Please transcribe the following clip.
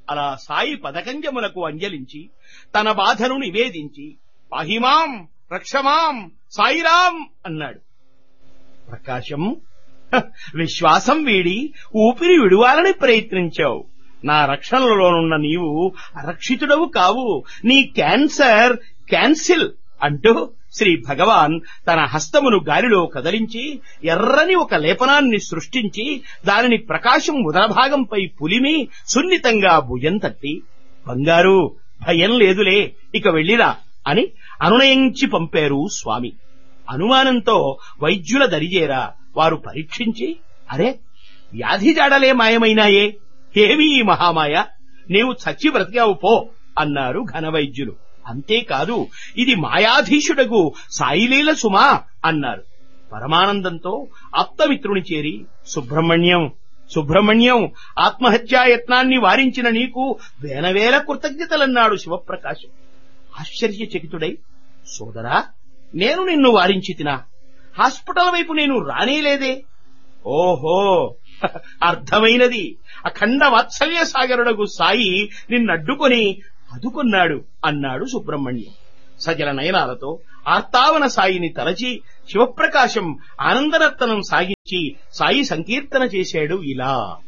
అలా సాయి పదకంజములకు అంజలించి తన బాధను నివేదించి పాహిమాం రక్షమాం సాయిరాం అన్నాడు. ప్రకాశం, విశ్వాసం వీడి ఊపిరి విడువాలని ప్రయత్నించావు. నా రక్షణలోనున్న నీవు అరక్షితుడవు కావు. నీ క్యాన్సర్ క్యాన్సిల్ అంటూ శ్రీ భగవాన్ తన హస్తమును గాలిలో కదలించి ఎర్రని ఒక లేపనాన్ని సృష్టించి దానిని ప్రకాశం ఉదరభాగంపై పులిమి సున్నితంగా భుజం తట్టి, బంగారు భయం లేదులే, ఇక వెళ్ళిరా అని అనునయించి పంపారు స్వామి. అనుమానంతో వైద్యుల దరిజేరా వారు పరీక్షించి, అరే వ్యాధి జాడలే మాయమైనాయే, ఏమీ ఈ మహామాయ, నీవు చచ్చి బ్రతికావు పో అన్నారు ఘనవైద్యులు. అంతేకాదు, ఇది మాయాధీశుడగు సాయిలీల సుమా అన్నారు. పరమానందంతో ఆప్తమిత్రుని చేరి, సుబ్రహ్మణ్యం సుబ్రహ్మణ్యం, ఆత్మహత్యాయత్నాన్ని వారించిన నీకు వేనవేల కృతజ్ఞతలన్నాడు శివప్రకాశం. ఆశ్చర్యచకితుడై, సోదరా, నేను నిన్ను వారించితినా? హాస్పిటల్ వైపు నేను రానేలేదే. ఓహో, అర్థమైనది. అఖండ వాత్సల్య సాగరుడగు సాయి నిన్నడ్డుకొని అదుకున్నాడు అన్నాడు సుబ్రహ్మణ్యం. సజల నయనాలతో ఆర్తావన సాయిని తలచి శివప్రకాశం ఆనందనర్తనం సాగించి సాయి సంకీర్తన చేశాడు ఇలా.